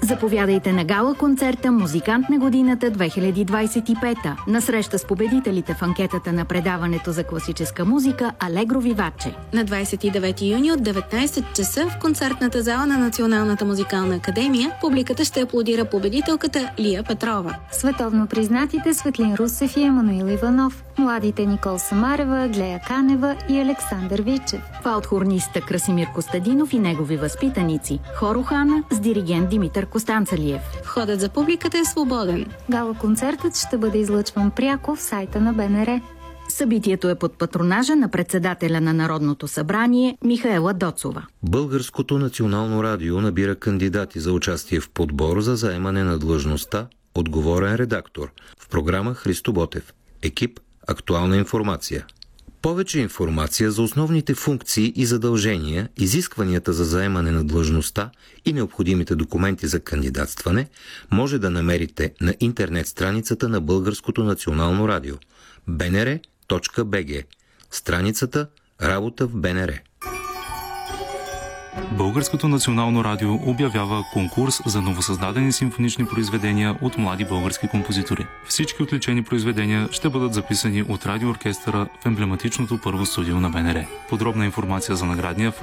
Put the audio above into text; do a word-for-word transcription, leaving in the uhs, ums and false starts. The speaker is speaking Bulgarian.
Заповядайте на гала-концерта «Музикант на годината две хиляди двадесет и пета» на среща с победителите в анкетата на предаването за класическа музика «Алегро Виваче». На двадесет и девети юни от деветнадесет часа в концертната зала на Националната музикална академия публиката ще аплодира победителката Лия Петрова. Световно признатите Светлин Русев и Емануил Иванов, младите Никол Самарева, Глея Канева и Александър Вичев. Фаут-хорниста Красимир Костадинов и негови възпитаници. Хор Охана с диригент Димитър Костанцалиев. Входът за публиката е свободен. Гала-концертът ще бъде излъчван пряко в сайта на БНР. Събитието е под патронажа на председателя на Народното събрание Михаела Доцова. Българското национално радио набира кандидати за участие в подбор за заемане на длъжността отговорен редактор в програма Христо Ботев. Екип Актуална информация. Повече информация за основните функции и задължения, изискванията за заемане на длъжността и необходимите документи за кандидатстване може да намерите на интернет страницата на Българското национално радио би ен ер точка би джи, страницата Работа в БНР. Българското национално радио обявява конкурс за новосъздадени симфонични произведения от млади български композитори. Всички отличени произведения ще бъдат записани от радиооркестъра в емблематичното първо студио на БНР. Подробна информация за наградния